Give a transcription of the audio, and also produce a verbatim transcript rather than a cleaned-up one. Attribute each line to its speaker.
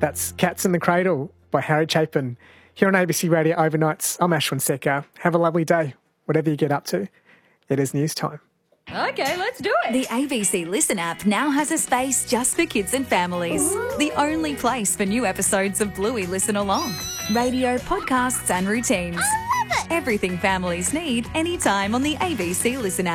Speaker 1: That's Cats in the Cradle by Harry Chapin. Here on A B C Radio Overnights, I'm Ashwin Sekar. Have a lovely day, whatever you get up to. It is news time.
Speaker 2: Okay, let's do it.
Speaker 3: The A B C Listen app now has a space just for kids and families. Ooh. The only place for new episodes of Bluey Listen Along. Radio, podcasts and routines.
Speaker 2: I love it.
Speaker 3: Everything families need anytime on the A B C Listen app.